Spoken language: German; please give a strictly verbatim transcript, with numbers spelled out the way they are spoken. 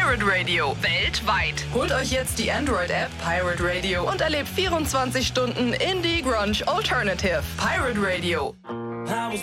Pirate Radio. Weltweit. Holt euch jetzt die Android-App Pirate Radio und erlebt vierundzwanzig Stunden Indie Grunge Alternative. Pirate Radio. I was